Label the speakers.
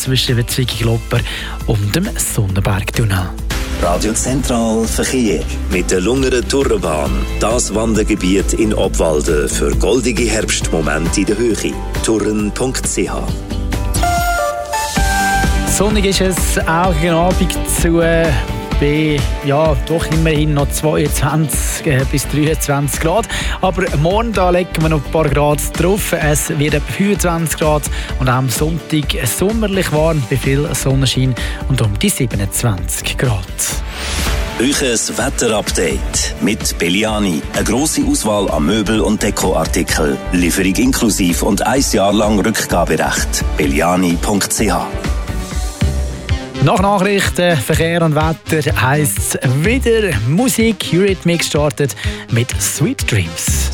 Speaker 1: zwischen Wetzwig-Glopper und dem Sonnenbergtunnel.
Speaker 2: Radio Zentral Verkehr mit der Lungeren Tourenbahn. Das Wandergebiet in Obwalden für goldige Herbstmomente in der Höhe. Touren.ch.
Speaker 1: Sonnig ist es auch gegen Abend zu doch immerhin noch 22 bis 23 Grad. Aber morgen da legen wir noch ein paar Grad drauf. Es wird etwa 25 Grad und am Sonntag sommerlich warm bei viel Sonnenschein und um die 27 Grad.
Speaker 2: Euches Wetterupdate mit Belliani. Eine grosse Auswahl an Möbel- und Dekoartikeln. Lieferung inklusiv und 1 Jahr lang Rückgaberecht. Belliani.ch.
Speaker 1: Nach Nachrichten, Verkehr und Wetter heisst es wieder Musik. Eurythmics startet mit Sweet Dreams.